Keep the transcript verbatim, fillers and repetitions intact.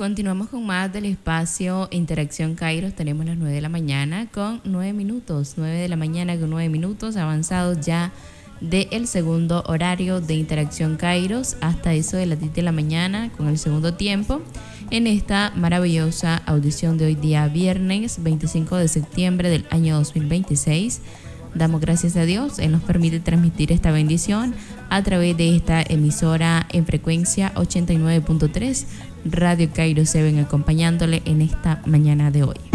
Continuamos con más del espacio Interacción Kairos. Tenemos las nueve de la mañana con nueve minutos. nueve de la mañana con nueve minutos, avanzados ya del segundo horario de Interacción Kairos hasta eso de las diez de la mañana con el segundo tiempo en esta maravillosa audición de hoy día viernes veinticinco de septiembre del año dos mil veintiséis. Damos gracias a Dios, Él nos permite transmitir esta bendición a través de esta emisora en frecuencia ochenta y nueve punto tres, Radio Kairos siete, acompañándole en esta mañana de hoy.